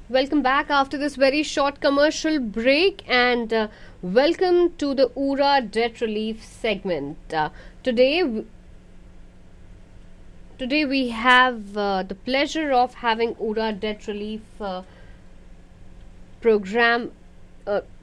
Welcome back after this very short commercial break and welcome to the URA debt relief segment. Today we have the pleasure of having URA debt relief program